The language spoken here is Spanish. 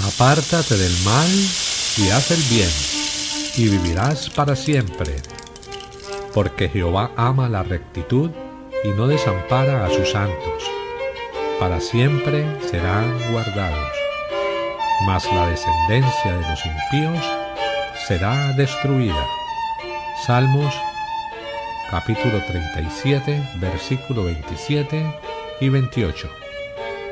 Apártate del mal y haz el bien, y vivirás para siempre. Porque Jehová ama la rectitud y no desampara a sus santos. Para siempre serán guardados. Mas la descendencia de los impíos será destruida. Salmos capítulo 37, versículo 27 y 28.